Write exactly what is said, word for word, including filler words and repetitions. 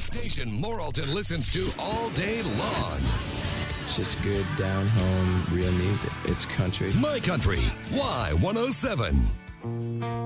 station Moralton listens to all day long. It's just good, down-home, real music. It's country. My Country, Y one oh seven.